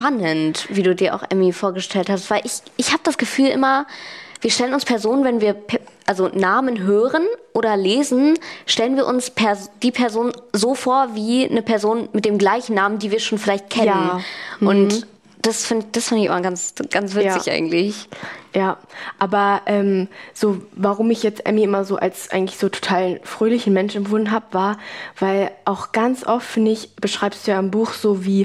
spannend, wie du dir auch Emmy vorgestellt hast, weil ich habe das Gefühl immer, wir stellen uns Personen, wenn wir also Namen hören oder lesen, stellen wir uns die Person so vor wie eine Person mit dem gleichen Namen, die wir schon vielleicht kennen. Ja. Und das find ich immer ganz, ganz witzig eigentlich. Ja, aber so, warum ich jetzt Emmy immer so als eigentlich so total fröhlichen Mensch empfunden habe, war, weil auch ganz oft, finde ich, beschreibst du ja im Buch so, wie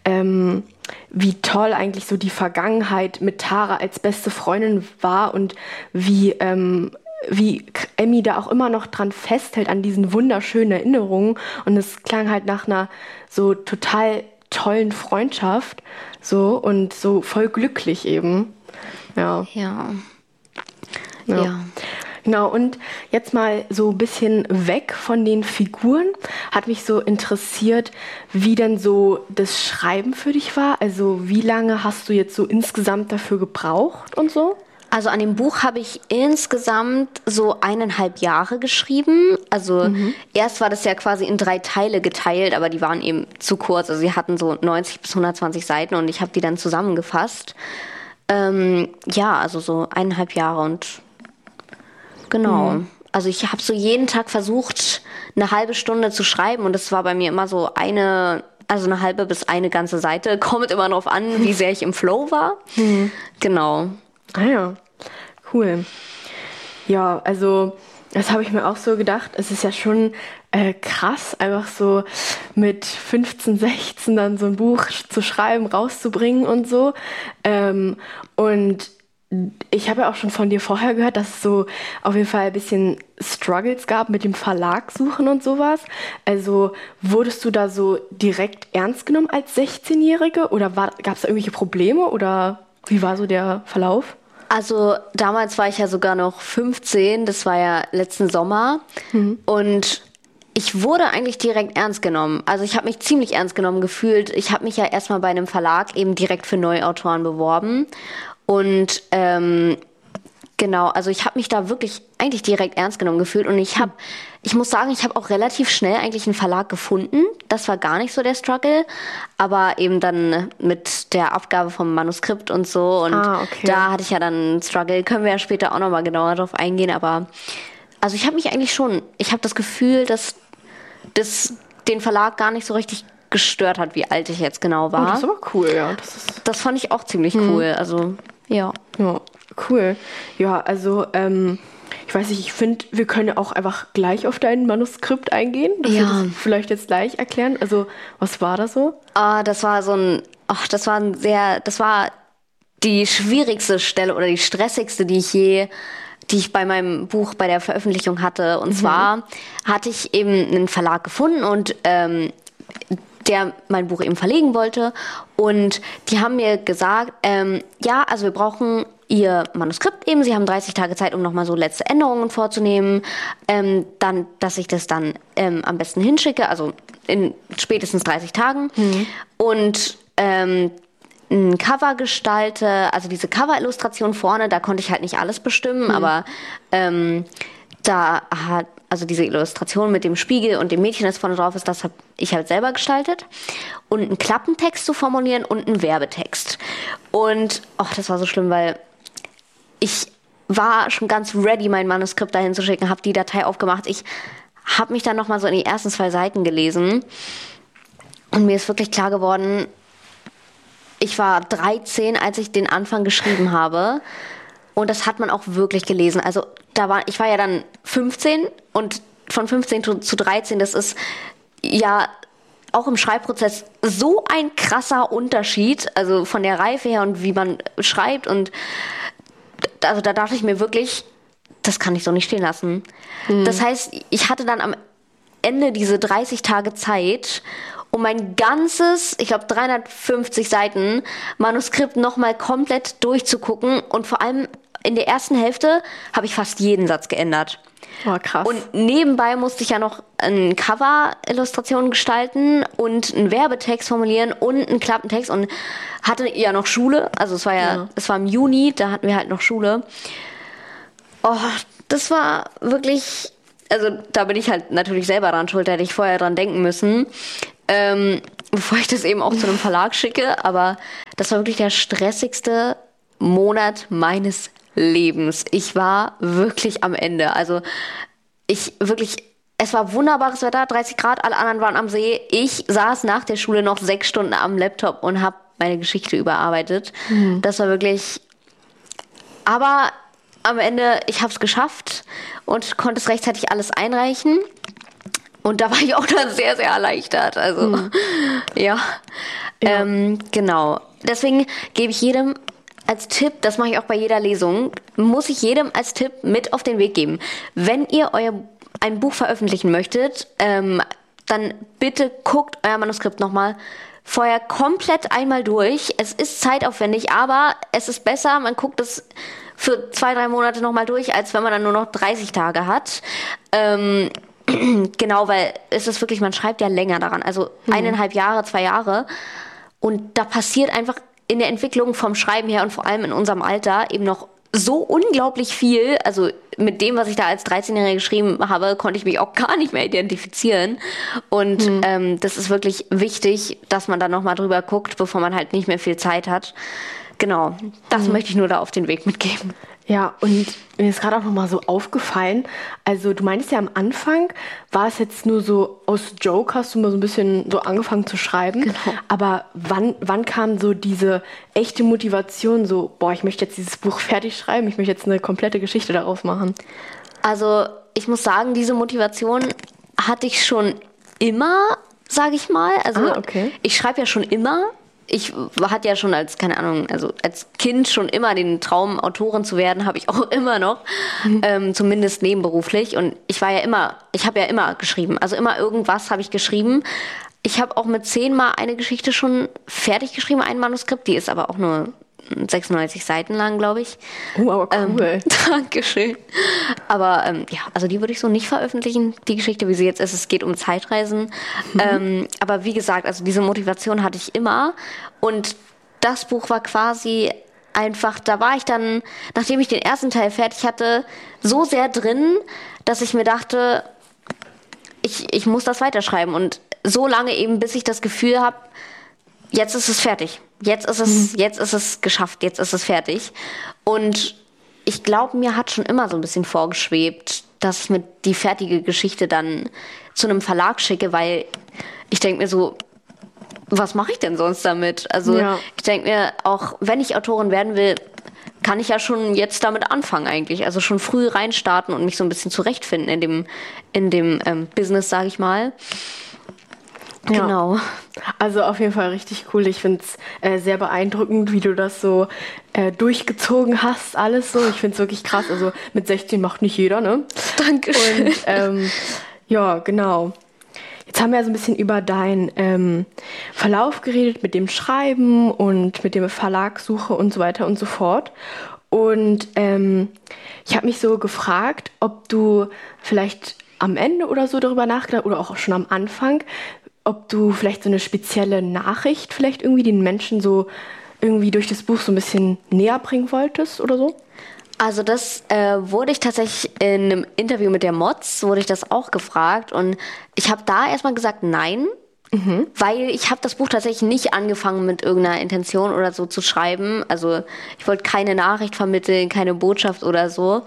toll eigentlich so die Vergangenheit mit Tara als beste Freundin war und wie Emmy da auch immer noch dran festhält an diesen wunderschönen Erinnerungen. Und es klang halt nach einer so total tollen Freundschaft so und so voll glücklich eben. Ja. Genau, und jetzt mal so ein bisschen weg von den Figuren, hat mich so interessiert, wie denn so das Schreiben für dich war. Also wie lange hast du jetzt so insgesamt dafür gebraucht und so? Also an dem Buch habe ich insgesamt so 1,5 Jahre geschrieben. Also erst war das ja quasi in 3 Teile geteilt, aber die waren eben zu kurz. Also sie hatten so 90 bis 120 Seiten und ich habe die dann zusammengefasst. Also so 1,5 Jahre und genau. Also ich habe so jeden Tag versucht, eine halbe Stunde zu schreiben und das war bei mir immer so eine halbe bis eine ganze Seite. Kommt immer drauf an, wie sehr ich im Flow war. Genau. Ah ja, cool. Ja, also das habe ich mir auch so gedacht. Es ist ja schon krass, einfach so mit 15, 16 dann so ein Buch zu schreiben, rauszubringen und so. Und ich habe ja auch schon von dir vorher gehört, dass es so auf jeden Fall ein bisschen Struggles gab mit dem Verlag suchen und sowas. Also wurdest du da so direkt ernst genommen als 16-Jährige oder gab es da irgendwelche Probleme oder wie war so der Verlauf? Also damals war ich ja sogar noch 15, das war ja letzten Sommer und ich wurde eigentlich direkt ernst genommen. Also ich habe mich ziemlich ernst genommen gefühlt. Ich habe mich ja erstmal bei einem Verlag eben direkt für Neuautoren beworben und genau, also ich habe mich da wirklich eigentlich direkt ernst genommen gefühlt und ich muss sagen, ich habe auch relativ schnell eigentlich einen Verlag gefunden. Das war gar nicht so der Struggle, aber eben dann mit der Abgabe vom Manuskript und so und da hatte ich ja dann einen Struggle. Können wir ja später auch nochmal genauer drauf eingehen, aber also ich habe mich eigentlich schon, ich habe das Gefühl, dass das den Verlag gar nicht so richtig gestört hat, wie alt ich jetzt genau war. Oh, das ist aber cool, ja. Das fand ich auch ziemlich cool, also ja. Ja, cool. Ja, also ich weiß nicht, ich finde, wir können auch einfach gleich auf dein Manuskript eingehen. Dass wir das vielleicht jetzt gleich erklären. Also, was war das so? Das war die schwierigste Stelle oder die stressigste, die ich bei meinem Buch bei der Veröffentlichung hatte. Und zwar hatte ich eben einen Verlag gefunden und der mein Buch eben verlegen wollte. Und die haben mir gesagt, also wir brauchen Ihr Manuskript eben. Sie haben 30 Tage Zeit, um nochmal so letzte Änderungen vorzunehmen. Dann, dass ich das dann am besten hinschicke, also in spätestens 30 Tagen. Und ein Cover gestalte, also diese Cover-Illustration vorne, da konnte ich halt nicht alles bestimmen, aber also diese Illustration mit dem Spiegel und dem Mädchen, das vorne drauf ist, das habe ich halt selber gestaltet. Und einen Klappentext zu formulieren und einen Werbetext. Und das war so schlimm, weil ich war schon ganz ready, mein Manuskript dahin zu schicken, habe die Datei aufgemacht. Ich habe mich dann nochmal so in die ersten 2 Seiten gelesen. Und mir ist wirklich klar geworden, ich war 13, als ich den Anfang geschrieben habe. Und das hat man auch wirklich gelesen. Also ich war ja dann 15 und von 15 zu 13, das ist ja auch im Schreibprozess so ein krasser Unterschied, also von der Reife her und wie man schreibt. Und also da dachte ich mir wirklich, das kann ich so nicht stehen lassen. Das heißt, ich hatte dann am Ende diese 30 Tage Zeit, um mein ganzes, ich glaube 350 Seiten Manuskript nochmal komplett durchzugucken. Und vor allem in der ersten Hälfte habe ich fast jeden Satz geändert. Oh, krass. Und nebenbei musste ich ja noch eine Cover-Illustration gestalten und einen Werbetext formulieren und einen Klappentext und hatte ja noch Schule. Also es war im Juni, da hatten wir halt noch Schule. Das war wirklich, also da bin ich halt natürlich selber dran schuld, da hätte ich vorher dran denken müssen. bevor ich das eben auch zu einem Verlag schicke. Aber das war wirklich der stressigste Monat meines Lebens. Ich war wirklich am Ende. Also es war wunderbares Wetter, 30 Grad, alle anderen waren am See. Ich saß nach der Schule noch 6 Stunden am Laptop und habe meine Geschichte überarbeitet. Das war wirklich... Aber am Ende, ich habe es geschafft und konnte es rechtzeitig alles einreichen. Und da war ich auch dann sehr, sehr erleichtert. Also, ja. Genau. Deswegen gebe ich jedem als Tipp, das mache ich auch bei jeder Lesung, muss ich jedem als Tipp mit auf den Weg geben. Wenn ihr ein Buch veröffentlichen möchtet, dann bitte guckt euer Manuskript nochmal vorher komplett einmal durch. Es ist zeitaufwendig, aber es ist besser, man guckt es für 2-3 Monate nochmal durch, als wenn man dann nur noch 30 Tage hat. Genau, weil es ist wirklich, man schreibt ja länger daran, also 1,5 Jahre, 2 Jahre. Und da passiert einfach in der Entwicklung vom Schreiben her und vor allem in unserem Alter eben noch so unglaublich viel. Also mit dem, was ich da als 13-Jährige geschrieben habe, konnte ich mich auch gar nicht mehr identifizieren. Und das ist wirklich wichtig, dass man da nochmal drüber guckt, bevor man halt nicht mehr viel Zeit hat. Genau, das möchte ich nur da auf den Weg mitgeben. Ja, und mir ist gerade auch nochmal so aufgefallen, also du meintest ja am Anfang, war es jetzt nur so aus Joke, hast du mal so ein bisschen so angefangen zu schreiben, Genau. Aber wann kam so diese echte Motivation, so, boah, ich möchte jetzt dieses Buch fertig schreiben, ich möchte jetzt eine komplette Geschichte daraus machen? Also ich muss sagen, diese Motivation hatte ich schon immer, sage ich mal. Also okay. Ich schreibe ja schon immer. Ich hatte ja schon als, keine Ahnung, also als Kind schon immer den Traum, Autorin zu werden, habe ich auch immer noch, zumindest nebenberuflich. Und ich habe ja immer geschrieben, also immer irgendwas habe ich geschrieben. Ich habe auch mit 10 Mal eine Geschichte schon fertig geschrieben, ein Manuskript, die ist aber auch nur 96 Seiten lang, glaube ich. Oh, aber cool. Dankeschön. Aber ja, also die würde ich so nicht veröffentlichen, die Geschichte, wie sie jetzt ist. Es geht um Zeitreisen. Aber wie gesagt, also diese Motivation hatte ich immer. Und das Buch war quasi einfach, da war ich dann, nachdem ich den ersten Teil fertig hatte, so sehr drin, dass ich mir dachte, ich muss das weiterschreiben. Und so lange eben, bis ich das Gefühl habe, jetzt ist es fertig. Jetzt ist es geschafft. Jetzt ist es fertig. Und ich glaube, mir hat schon immer so ein bisschen vorgeschwebt, dass ich mir die fertige Geschichte dann zu einem Verlag schicke, weil ich denke mir so, was mache ich denn sonst damit? Also Ich denke mir, auch wenn ich Autorin werden will, kann ich ja schon jetzt damit anfangen eigentlich. Also schon früh reinstarten und mich so ein bisschen zurechtfinden in dem Business, sage ich mal. Ja. Genau. Also auf jeden Fall richtig cool. Ich finde es sehr beeindruckend, wie du das so durchgezogen hast, alles so. Ich finde es wirklich krass. Also mit 16 macht nicht jeder, ne? Dankeschön. Und ja, genau. Jetzt haben wir ja so ein bisschen über deinen Verlauf geredet, mit dem Schreiben und mit dem Verlagssuche und so weiter und so fort. Und ich habe mich so gefragt, ob du vielleicht am Ende oder so darüber nachgedacht oder auch schon am Anfang, ob du vielleicht so eine spezielle Nachricht vielleicht irgendwie den Menschen so irgendwie durch das Buch so ein bisschen näher bringen wolltest oder so? Also das wurde ich tatsächlich in einem Interview mit der Mods, wurde ich das auch gefragt. Und ich habe da erstmal gesagt, nein. Weil ich habe das Buch tatsächlich nicht angefangen mit irgendeiner Intention oder so zu schreiben. Also ich wollte keine Nachricht vermitteln, keine Botschaft oder so.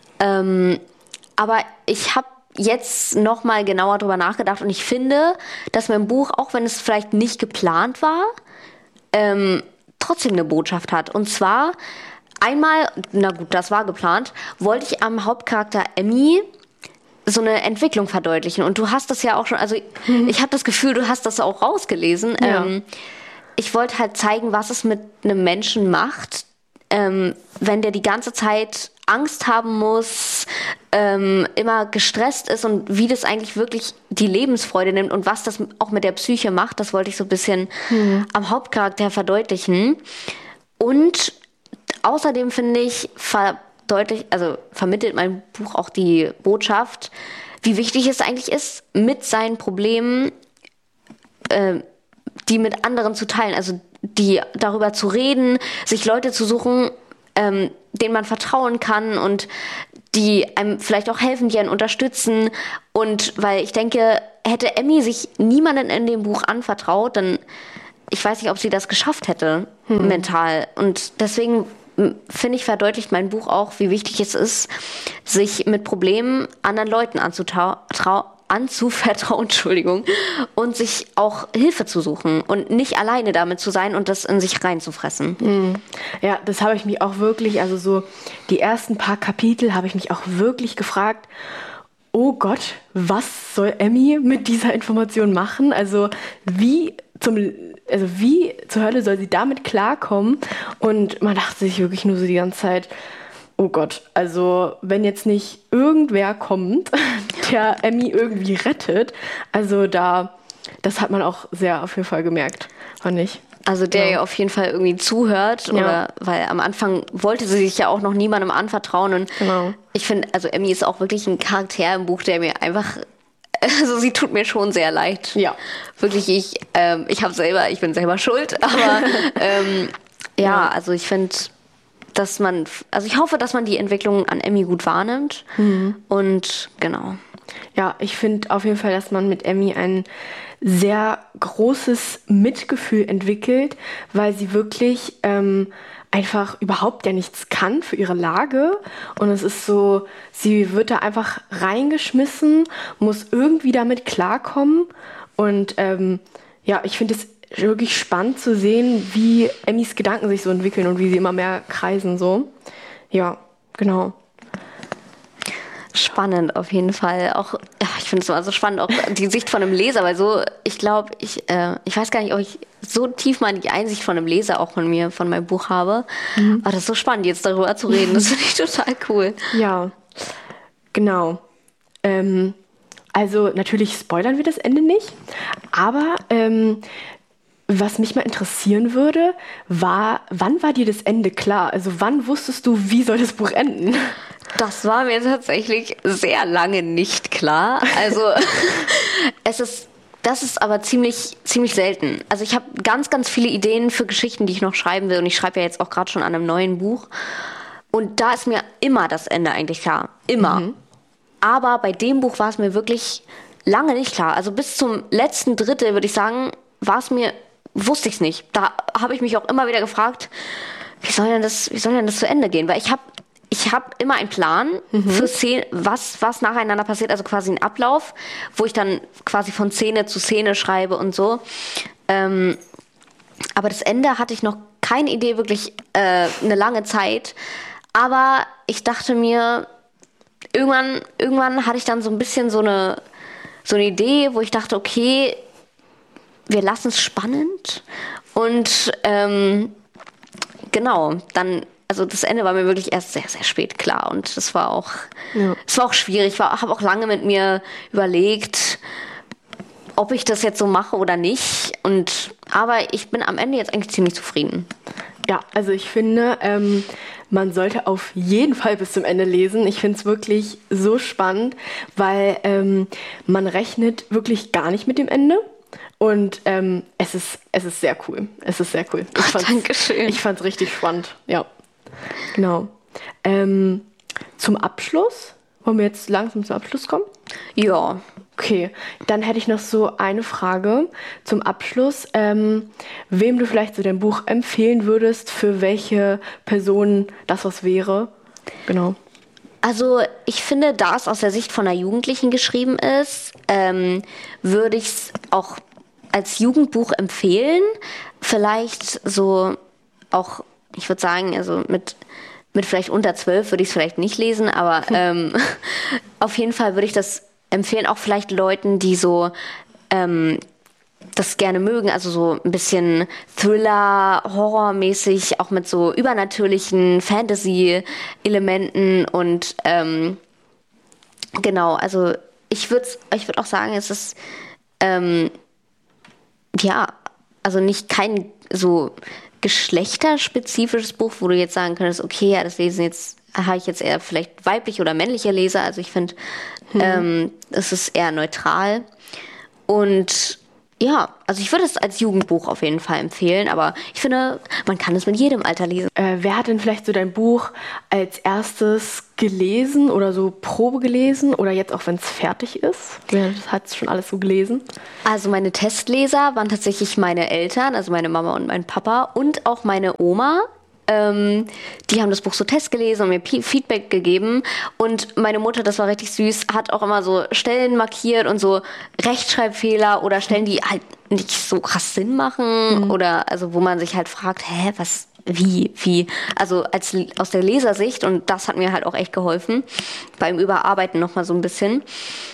Aber ich habe jetzt noch mal genauer drüber nachgedacht und ich finde, dass mein Buch, auch wenn es vielleicht nicht geplant war, trotzdem eine Botschaft hat. Und zwar einmal, na gut, das war geplant, wollte ich am Hauptcharakter Emmy so eine Entwicklung verdeutlichen. Und du hast das ja auch schon, also ich habe das Gefühl, du hast das auch rausgelesen. Ja. Ich wollte halt zeigen, was es mit einem Menschen macht, wenn der die ganze Zeit Angst haben muss, immer gestresst ist und wie das eigentlich wirklich die Lebensfreude nimmt und was das auch mit der Psyche macht, das wollte ich so ein bisschen am Hauptcharakter verdeutlichen. Und außerdem finde ich, vermittelt mein Buch auch die Botschaft, wie wichtig es eigentlich ist, mit seinen Problemen die mit anderen zu teilen, also die darüber zu reden, sich Leute zu suchen, denen man vertrauen kann und die einem vielleicht auch helfen, die einen unterstützen. Und weil ich denke, hätte Emmy sich niemanden in dem Buch anvertraut, dann ich weiß nicht, ob sie das geschafft hätte, mental. Und deswegen finde ich, verdeutlicht mein Buch auch, wie wichtig es ist, sich mit Problemen anderen Leuten anzuvertrauen, Entschuldigung, und sich auch Hilfe zu suchen und nicht alleine damit zu sein und das in sich reinzufressen. Ja, das habe ich mich auch wirklich, also so die ersten paar Kapitel habe ich mich auch wirklich gefragt, oh Gott, was soll Emmy mit dieser Information machen? Also wie zur Hölle soll sie damit klarkommen? Und man dachte sich wirklich nur so die ganze Zeit, oh Gott, also wenn jetzt nicht irgendwer kommt, der Emmy irgendwie rettet, also das hat man auch sehr auf jeden Fall gemerkt, fand ich. Also der ja auf jeden Fall irgendwie zuhört, oder weil am Anfang wollte sie sich ja auch noch niemandem anvertrauen und ich finde, also Emmy ist auch wirklich ein Charakter im Buch, der mir einfach, also sie tut mir schon sehr leid. Ja. Wirklich, ich bin selber schuld, aber also ich finde, ich hoffe, dass man die Entwicklung an Emmy gut wahrnimmt und genau. Ja, ich finde auf jeden Fall, dass man mit Emmy ein sehr großes Mitgefühl entwickelt, weil sie wirklich einfach überhaupt ja nichts kann für ihre Lage. Und es ist so, sie wird da einfach reingeschmissen, muss irgendwie damit klarkommen. Und ich finde es wirklich spannend zu sehen, wie Emmys Gedanken sich so entwickeln und wie sie immer mehr kreisen so. Ja, genau. Spannend auf jeden Fall. Auch, ich finde es immer so spannend, auch die Sicht von einem Leser, weil so, ich glaube, ich weiß gar nicht, ob ich so tief mal die Einsicht von einem Leser auch von meinem Buch habe. Aber das ist so spannend, jetzt darüber zu reden. Das finde ich total cool. Ja, genau. Also natürlich spoilern wir das Ende nicht, aber was mich mal interessieren würde, wann war dir das Ende klar? Also wann wusstest du, wie soll das Buch enden? Das war mir tatsächlich sehr lange nicht klar. Also das ist aber ziemlich selten. Also ich habe ganz, ganz viele Ideen für Geschichten, die ich noch schreiben will. Und ich schreibe ja jetzt auch gerade schon an einem neuen Buch. Und da ist mir immer das Ende eigentlich klar. Immer. Aber bei dem Buch war es mir wirklich lange nicht klar. Also bis zum letzten Drittel, würde ich sagen, wusste ich es nicht. Da habe ich mich auch immer wieder gefragt, wie soll denn das zu Ende gehen? Weil ich habe immer einen Plan für Szene, was nacheinander passiert, also quasi einen Ablauf, wo ich dann quasi von Szene zu Szene schreibe und so. Aber das Ende hatte ich noch keine Idee, wirklich eine lange Zeit. Aber ich dachte mir, irgendwann hatte ich dann so ein bisschen so eine Idee, wo ich dachte, okay, wir lassen es spannend. Und genau, dann, also das Ende war mir wirklich erst sehr, sehr spät klar. Und das war auch schwierig. Ich habe auch lange mit mir überlegt, ob ich das jetzt so mache oder nicht. Aber ich bin am Ende jetzt eigentlich ziemlich zufrieden. Ja, also ich finde, man sollte auf jeden Fall bis zum Ende lesen. Ich finde es wirklich so spannend, weil man rechnet wirklich gar nicht mit dem Ende. Und es ist sehr cool. Es ist sehr cool. Dankeschön. Ich fand es richtig spannend. Ja, genau. Zum Abschluss, wollen wir jetzt langsam zum Abschluss kommen? Ja. Okay, dann hätte ich noch so eine Frage zum Abschluss. Wem du vielleicht so dein Buch empfehlen würdest, für welche Person das was wäre? Genau. Also ich finde, da es aus der Sicht von einer Jugendlichen geschrieben ist, würde ich es auch als Jugendbuch empfehlen. Vielleicht so auch, ich würde sagen, also mit vielleicht unter 12 würde ich es vielleicht nicht lesen, aber auf jeden Fall würde ich das empfehlen, auch vielleicht Leuten, die so das gerne mögen, also so ein bisschen Thriller, Horrormäßig, auch mit so übernatürlichen Fantasy-Elementen und genau, also ich würde auch sagen, es ist also nicht kein so geschlechterspezifisches Buch, wo du jetzt sagen könntest, okay, ja, das Lesen jetzt habe ich jetzt eher vielleicht weibliche oder männliche Leser. Also ich finde, es ist eher neutral. Und Ja, also ich würde es als Jugendbuch auf jeden Fall empfehlen, aber ich finde, man kann es mit jedem Alter lesen. Wer hat denn vielleicht so dein Buch als erstes gelesen oder so Probe gelesen oder jetzt auch, wenn es fertig ist? Wer hat es schon alles so gelesen? Also meine Testleser waren tatsächlich meine Eltern, also meine Mama und mein Papa und auch meine Oma. Die haben das Buch so testgelesen und mir Feedback gegeben. Und meine Mutter, das war richtig süß, hat auch immer so Stellen markiert und so Rechtschreibfehler oder Stellen, die halt nicht so krass Sinn machen oder also wo man sich halt fragt, was, wie? Also aus der Lesersicht, und das hat mir halt auch echt geholfen, beim Überarbeiten nochmal so ein bisschen.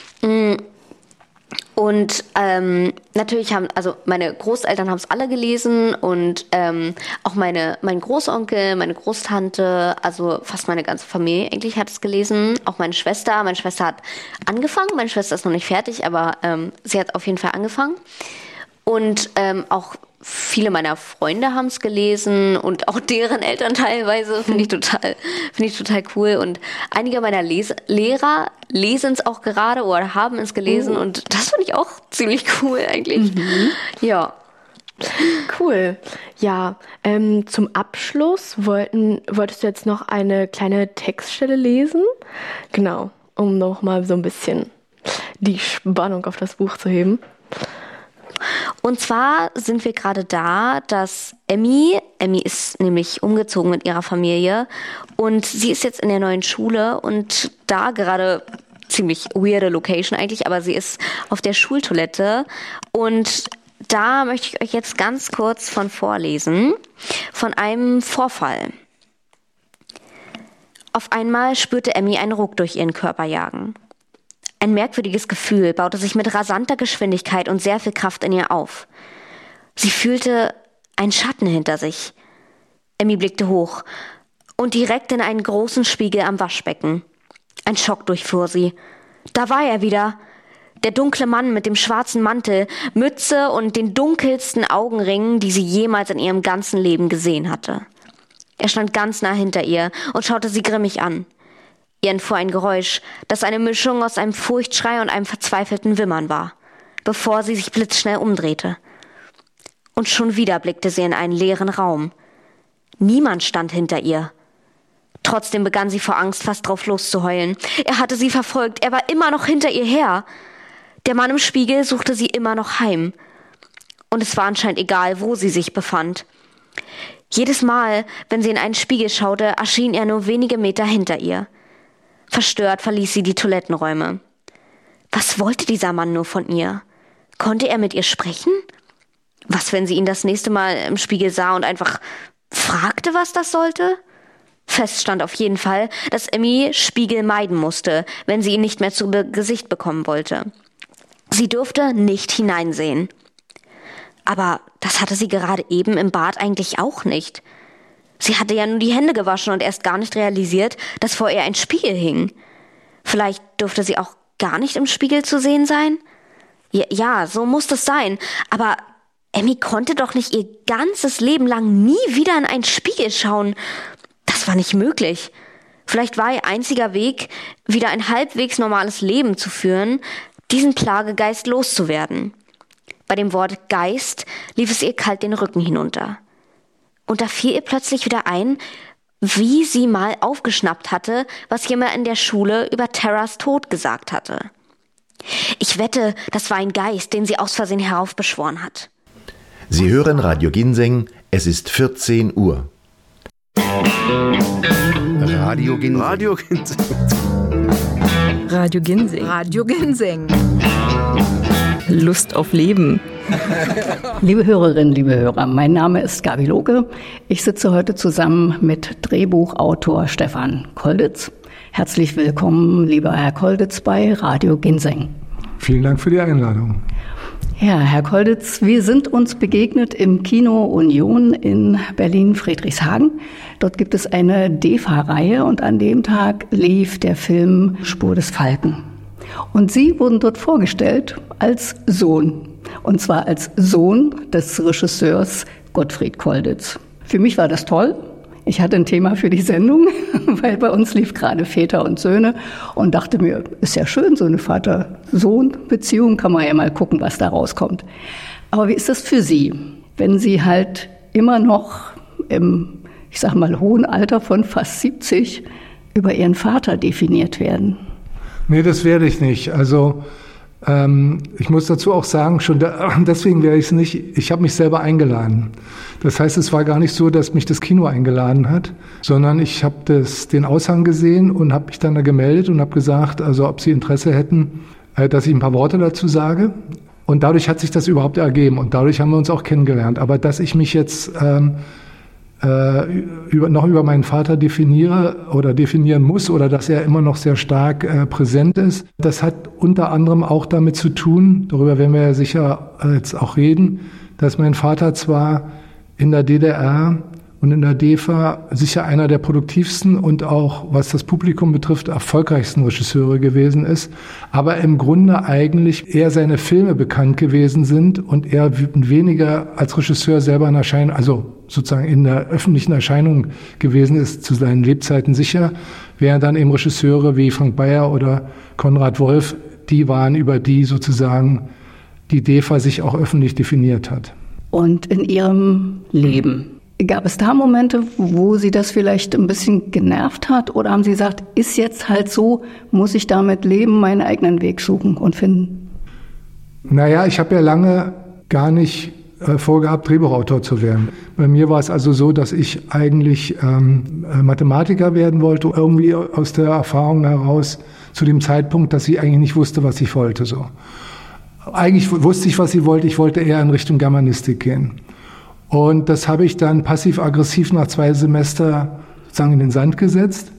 Und natürlich also meine Großeltern haben es alle gelesen und auch mein Großonkel, meine Großtante, also fast meine ganze Familie eigentlich hat es gelesen. Auch meine Schwester. Meine Schwester hat angefangen. Meine Schwester ist noch nicht fertig, aber sie hat auf jeden Fall angefangen. Und auch viele meiner Freunde haben es gelesen und auch deren Eltern teilweise. Finde ich total cool. Und einige meiner Lehrer lesen es auch gerade oder haben es gelesen. Und das finde ich auch ziemlich cool eigentlich. Ja. Cool. Ja, zum Abschluss wolltest du jetzt noch eine kleine Textstelle lesen? Genau, um nochmal so ein bisschen die Spannung auf das Buch zu heben. Und zwar sind wir gerade da, dass Emmy ist nämlich umgezogen mit ihrer Familie und sie ist jetzt in der neuen Schule und da gerade ziemlich weirde Location eigentlich, aber sie ist auf der Schultoilette und da möchte ich euch jetzt ganz kurz von vorlesen, von einem Vorfall. Auf einmal spürte Emmy einen Ruck durch ihren Körper jagen. Ein merkwürdiges Gefühl baute sich mit rasanter Geschwindigkeit und sehr viel Kraft in ihr auf. Sie fühlte einen Schatten hinter sich. Emmy blickte hoch und direkt in einen großen Spiegel am Waschbecken. Ein Schock durchfuhr sie. Da war er wieder. Der dunkle Mann mit dem schwarzen Mantel, Mütze und den dunkelsten Augenringen, die sie jemals in ihrem ganzen Leben gesehen hatte. Er stand ganz nah hinter ihr und schaute sie grimmig an. Ihr entfuhr ein Geräusch, das eine Mischung aus einem Furchtschrei und einem verzweifelten Wimmern war, bevor sie sich blitzschnell umdrehte. Und schon wieder blickte sie in einen leeren Raum. Niemand stand hinter ihr. Trotzdem begann sie vor Angst fast drauf loszuheulen. Er hatte sie verfolgt, er war immer noch hinter ihr her. Der Mann im Spiegel suchte sie immer noch heim. Und es war anscheinend egal, wo sie sich befand. Jedes Mal, wenn sie in einen Spiegel schaute, erschien er nur wenige Meter hinter ihr. Verstört verließ sie die Toilettenräume. Was wollte dieser Mann nur von ihr? Konnte er mit ihr sprechen? Was, wenn sie ihn das nächste Mal im Spiegel sah und einfach fragte, was das sollte? Fest stand auf jeden Fall, dass Emmy Spiegel meiden musste, wenn sie ihn nicht mehr zu Gesicht bekommen wollte. Sie durfte nicht hineinsehen. Aber das hatte sie gerade eben im Bad eigentlich auch nicht. Sie hatte ja nur die Hände gewaschen und erst gar nicht realisiert, dass vor ihr ein Spiegel hing. Vielleicht durfte sie auch gar nicht im Spiegel zu sehen sein? Ja, so muss das sein. Aber Emmy konnte doch nicht ihr ganzes Leben lang nie wieder in einen Spiegel schauen. Das war nicht möglich. Vielleicht war ihr einziger Weg, wieder ein halbwegs normales Leben zu führen, diesen Plagegeist loszuwerden. Bei dem Wort Geist lief es ihr kalt den Rücken hinunter. Und da fiel ihr plötzlich wieder ein, wie sie mal aufgeschnappt hatte, was jemand in der Schule über Terras Tod gesagt hatte. Ich wette, das war ein Geist, den sie aus Versehen heraufbeschworen hat. Sie hören Radio Ginseng, es ist 14 Uhr. Radio Ginseng. Radio Ginseng. Radio Ginseng. Radio Ginseng. Lust auf Leben. Liebe Hörerinnen, liebe Hörer, mein Name ist Gabi Loke. Ich sitze heute zusammen mit Drehbuchautor Stefan Kolditz. Herzlich willkommen, lieber Herr Kolditz, bei Radio Ginseng. Vielen Dank für die Einladung. Ja, Herr Kolditz, wir sind uns begegnet im Kino Union in Berlin-Friedrichshagen. Dort gibt es eine DEFA-Reihe und an dem Tag lief der Film Spur des Falken. Und Sie wurden dort vorgestellt als Sohn. Und zwar als Sohn des Regisseurs Gottfried Kolditz. Für mich war das toll. Ich hatte ein Thema für die Sendung, weil bei uns lief gerade Väter und Söhne und dachte mir, ist ja schön, so eine Vater-Sohn-Beziehung, kann man ja mal gucken, was da rauskommt. Aber wie ist das für Sie, wenn Sie halt immer noch im, ich sag mal, hohen Alter von fast 70 über Ihren Vater definiert werden? Nee, das werde ich nicht. Also ich muss dazu auch sagen, schon deswegen werde ich es nicht, ich habe mich selber eingeladen. Das heißt, es war gar nicht so, dass mich das Kino eingeladen hat, sondern ich habe den Aushang gesehen und habe mich dann da gemeldet und habe gesagt, also ob Sie Interesse hätten, dass ich ein paar Worte dazu sage. Und dadurch hat sich das überhaupt ergeben und dadurch haben wir uns auch kennengelernt. Aber dass ich mich jetzt über meinen Vater definiere oder definieren muss oder dass er immer noch sehr stark präsent ist, das hat unter anderem auch damit zu tun, darüber werden wir ja sicher jetzt auch reden, dass mein Vater zwar in der DDR und in der DEFA sicher einer der produktivsten und auch, was das Publikum betrifft, erfolgreichsten Regisseure gewesen ist, aber im Grunde eigentlich eher seine Filme bekannt gewesen sind und er weniger als Regisseur selber in Erscheinung, also sozusagen in der öffentlichen Erscheinung gewesen ist, zu seinen Lebzeiten sicher, während dann eben Regisseure wie Frank Beyer oder Konrad Wolf, die waren, über die sozusagen die DEFA sich auch öffentlich definiert hat. Und in Ihrem Leben? Gab es da Momente, wo Sie das vielleicht ein bisschen genervt hat? Oder haben Sie gesagt, ist jetzt halt so, muss ich damit leben, meinen eigenen Weg suchen und finden? Naja, ich habe ja lange gar nicht vorgehabt, Drehbuchautor zu werden. Bei mir war es also so, dass ich eigentlich Mathematiker werden wollte, irgendwie aus der Erfahrung heraus zu dem Zeitpunkt, dass ich eigentlich nicht wusste, was ich wollte. So. Eigentlich wusste ich, was ich wollte eher in Richtung Germanistik gehen. Und das habe ich dann passiv-aggressiv nach 2 Semester sozusagen in den Sand gesetzt.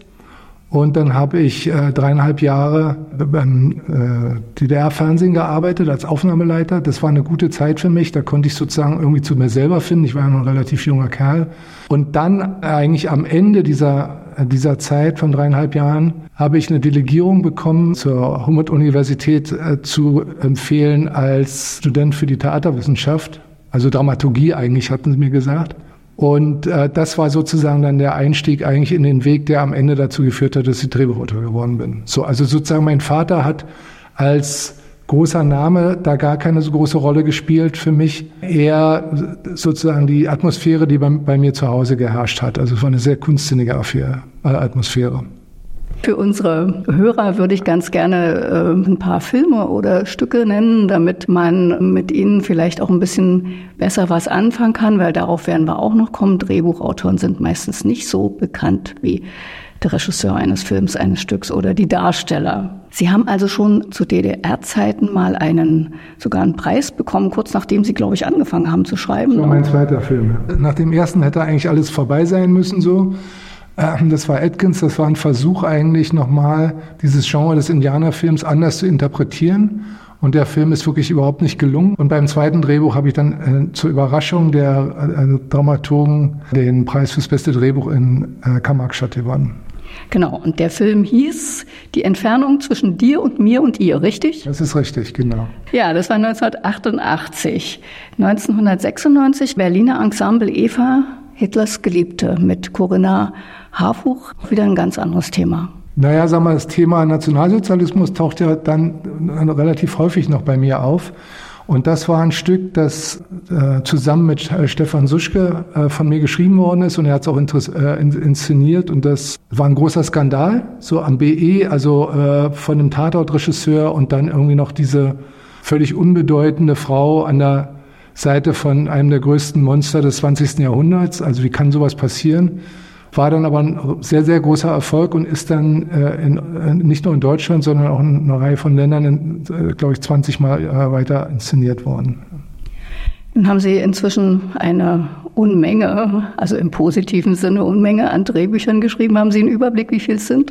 Und dann habe ich 3,5 Jahre beim DDR-Fernsehen gearbeitet als Aufnahmeleiter. Das war eine gute Zeit für mich. Da konnte ich sozusagen irgendwie zu mir selber finden. Ich war ja noch ein relativ junger Kerl. Und dann eigentlich am Ende dieser Zeit von 3,5 Jahren habe ich eine Delegierung bekommen, zur Humboldt-Universität zu empfehlen als Student für die Theaterwissenschaft. Also Dramaturgie eigentlich, hatten sie mir gesagt. Und das war sozusagen dann der Einstieg eigentlich in den Weg, der am Ende dazu geführt hat, dass ich Drehbuchautor geworden bin. So, also sozusagen mein Vater hat als großer Name da gar keine so große Rolle gespielt für mich. Eher sozusagen die Atmosphäre, die bei mir zu Hause geherrscht hat. Also es war eine sehr kunstsinnige Atmosphäre. Für unsere Hörer würde ich ganz gerne ein paar Filme oder Stücke nennen, damit man mit ihnen vielleicht auch ein bisschen besser was anfangen kann, weil darauf werden wir auch noch kommen. Drehbuchautoren sind meistens nicht so bekannt wie der Regisseur eines Films, eines Stücks oder die Darsteller. Sie haben also schon zu DDR-Zeiten mal sogar einen Preis bekommen, kurz nachdem Sie, glaube ich, angefangen haben zu schreiben. Das war mein zweiter Film. Nach dem ersten hätte eigentlich alles vorbei sein müssen, so. Das war Atkins, das war ein Versuch eigentlich nochmal, dieses Genre des Indianerfilms anders zu interpretieren. Und der Film ist wirklich überhaupt nicht gelungen. Und beim zweiten Drehbuch habe ich dann zur Überraschung der Dramaturgen den Preis fürs beste Drehbuch in Karl-Marx-Stadt gewonnen. Genau, und der Film hieß Die Entfernung zwischen dir und mir und ihr, richtig? Das ist richtig, genau. Ja, das war 1988. 1996 Berliner Ensemble Eva, Hitlers Geliebte mit Corinna Harfuch, wieder ein ganz anderes Thema. Naja, sag mal, das Thema Nationalsozialismus taucht ja dann relativ häufig noch bei mir auf. Und das war ein Stück, das zusammen mit Stefan Suschke von mir geschrieben worden ist und er hat es auch inszeniert und das war ein großer Skandal, so am BE, also von einem Tatortregisseur und dann irgendwie noch diese völlig unbedeutende Frau an der Seite von einem der größten Monster des 20. Jahrhunderts. Also wie kann sowas passieren? War dann aber ein sehr, sehr großer Erfolg und ist dann nicht nur in Deutschland, sondern auch in einer Reihe von Ländern, glaube ich, 20 Mal weiter inszeniert worden. Nun haben Sie inzwischen eine Unmenge, also im positiven Sinne Unmenge an Drehbüchern geschrieben. Haben Sie einen Überblick, wie viel es sind?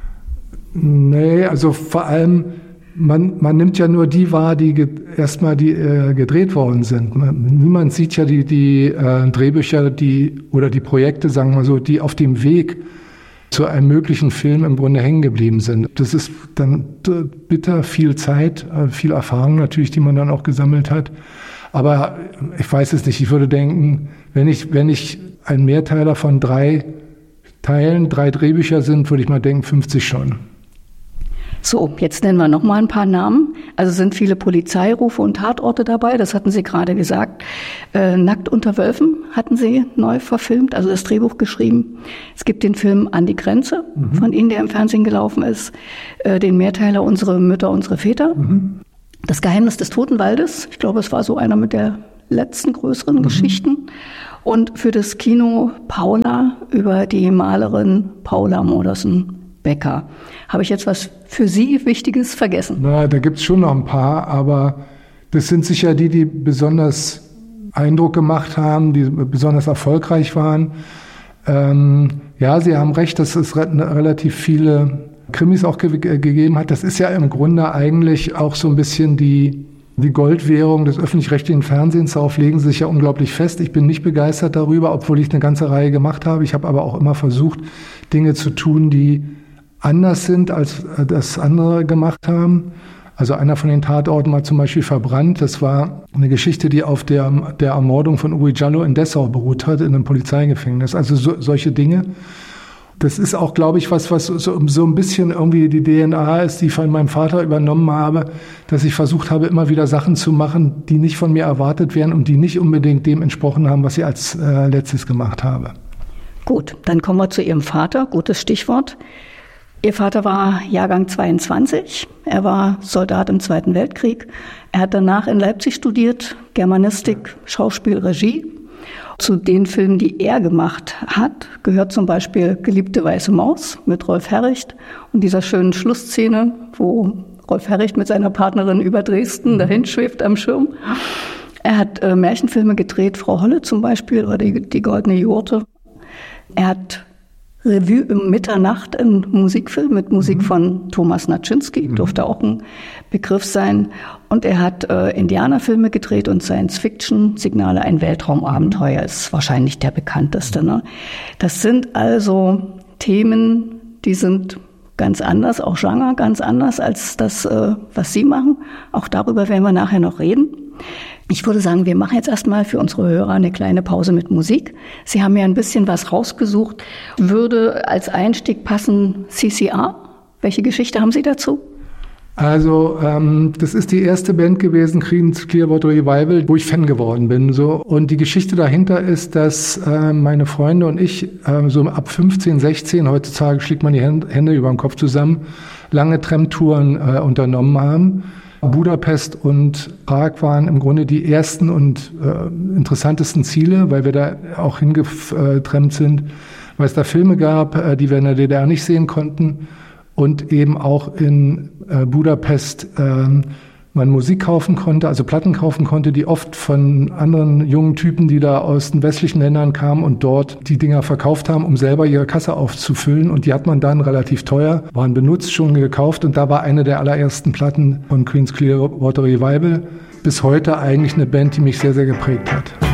Nee, also vor allem, man nimmt ja nur die wahr, die gedreht worden sind. Niemand sieht ja die Drehbücher, oder die Projekte, sagen wir mal so, die auf dem Weg zu einem möglichen Film im Grunde hängen geblieben sind. Das ist dann bitter viel Zeit, viel Erfahrung natürlich, die man dann auch gesammelt hat. Aber ich weiß es nicht. Ich würde denken, wenn ich ein Mehrteiler von 3 Teilen, 3 Drehbücher sind, würde ich mal denken, 50 schon. So, jetzt nennen wir noch mal ein paar Namen. Also sind viele Polizeirufe und Tatorte dabei, das hatten Sie gerade gesagt. Nackt unter Wölfen hatten Sie neu verfilmt, also das Drehbuch geschrieben. Es gibt den Film An die Grenze von Ihnen, der im Fernsehen gelaufen ist. Den Mehrteiler Unsere Mütter, unsere Väter. Das Geheimnis des Totenwaldes. Ich glaube, es war so einer mit der letzten größeren Geschichten. Und für das Kino Paula über die Malerin Paula Modersohn-Becker. Habe ich jetzt was für Sie Wichtiges vergessen? Na, da gibt's schon noch ein paar, aber das sind sicher die besonders Eindruck gemacht haben, die besonders erfolgreich waren. Ja, Sie haben recht, dass es relativ viele Krimis auch gegeben hat. Das ist ja im Grunde eigentlich auch so ein bisschen die Goldwährung des öffentlich-rechtlichen Fernsehens. Darauf legen sie sich ja unglaublich fest. Ich bin nicht begeistert darüber, obwohl ich eine ganze Reihe gemacht habe. Ich habe aber auch immer versucht, Dinge zu tun, die anders sind, als das andere gemacht haben. Also einer von den Tatorten war zum Beispiel Verbrannt. Das war eine Geschichte, die auf der Ermordung von Uri Jallo in Dessau beruht hat, in einem Polizeigefängnis. Also solche Dinge. Das ist auch, glaube ich, was so ein bisschen irgendwie die DNA ist, die ich von meinem Vater übernommen habe, dass ich versucht habe, immer wieder Sachen zu machen, die nicht von mir erwartet werden und die nicht unbedingt dem entsprochen haben, was ich als letztes gemacht habe. Gut, dann kommen wir zu Ihrem Vater. Gutes Stichwort. Ihr Vater war Jahrgang 22. Er war Soldat im Zweiten Weltkrieg. Er hat danach in Leipzig studiert, Germanistik, Schauspiel, Regie. Zu den Filmen, die er gemacht hat, gehört zum Beispiel Geliebte weiße Maus mit Rolf Herricht und dieser schönen Schlussszene, wo Rolf Herricht mit seiner Partnerin über Dresden dahin schwebt am Schirm. Er hat Märchenfilme gedreht, Frau Holle zum Beispiel oder die Goldene Jurte. Er hat Revue um Mitternacht, ein Musikfilm mit Musik von Thomas Naczynski, dürfte auch ein Begriff sein. Und er hat Indianerfilme gedreht und Science-Fiction, Signale, ein Weltraumabenteuer ist wahrscheinlich der bekannteste. Ne? Das sind also Themen, die sind ganz anders, auch Genre ganz anders als das, was Sie machen. Auch darüber werden wir nachher noch reden. Ich würde sagen, wir machen jetzt erstmal für unsere Hörer eine kleine Pause mit Musik. Sie haben ja ein bisschen was rausgesucht. Würde als Einstieg passen CCR? Welche Geschichte haben Sie dazu? Also das ist die erste Band gewesen, Creedence Clearwater Revival, wo ich Fan geworden bin. So. Und die Geschichte dahinter ist, dass meine Freunde und ich so ab 15, 16, heutzutage schlägt man die Hände über den Kopf zusammen, lange Tramtouren unternommen haben. Budapest und Prag waren im Grunde die ersten und interessantesten Ziele, weil wir da auch hingetrennt sind, weil es da Filme gab, die wir in der DDR nicht sehen konnten und eben auch in Budapest man Musik kaufen konnte, also Platten kaufen konnte, die oft von anderen jungen Typen, die da aus den westlichen Ländern kamen und dort die Dinger verkauft haben, um selber ihre Kasse aufzufüllen. Und die hat man dann relativ teuer, waren benutzt, schon gekauft. Und da war eine der allerersten Platten von Creedence Clearwater Revival. Bis heute eigentlich eine Band, die mich sehr, sehr geprägt hat.